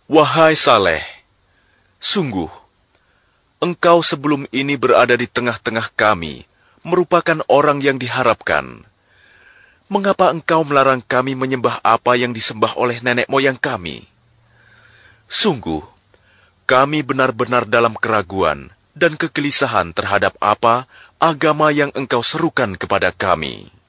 Wahai Saleh, sungguh, engkau sebelum ini berada di tengah-tengah kami, merupakan orang yang diharapkan. Mengapa engkau melarang kami menyembah apa yang disembah oleh nenek moyang kami? Sungguh, kami benar-benar dalam keraguan dan kegelisahan terhadap apa agama yang engkau serukan kepada kami.